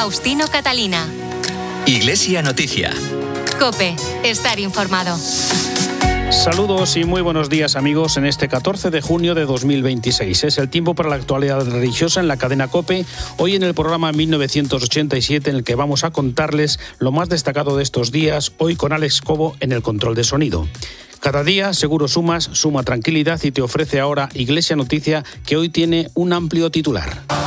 Faustino Catalina. Iglesia Noticia. COPE. Estar informado. Saludos y muy buenos días, amigos, en este 14 de junio de 2026. Es el tiempo para la actualidad religiosa en la cadena COPE. Hoy en el programa 1987, en el que vamos a contarles lo más destacado de estos días, hoy con Alex Cobo en el control de sonido. Cada día, Seguro Sumas, suma tranquilidad y te ofrece ahora Iglesia Noticia, que hoy tiene un amplio titular.